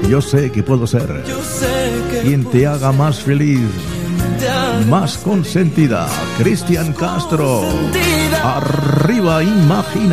Yo sé que puedo ser quien te haga más feliz, más consentida. Cristian Castro, arriba Imagina.